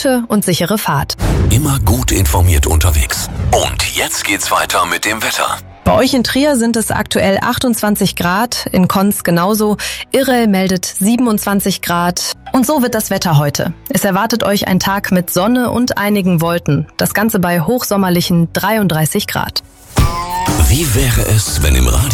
gute und sichere Fahrt. Immer gut informiert unterwegs. Und jetzt geht's weiter mit dem Wetter. Bei euch in Trier sind es aktuell 28 Grad, in Konz genauso. Irrel meldet 27 Grad. Und so wird das Wetter heute. Es erwartet euch ein Tag mit Sonne und einigen Wolken. Das Ganze bei hochsommerlichen 33 Grad. Wie wäre es, wenn im Radio